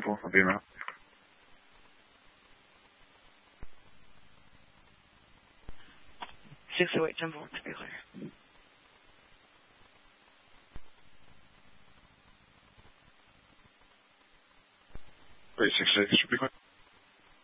example, I'll be around. Temple, to be clear. Great, 6-6, should be clear.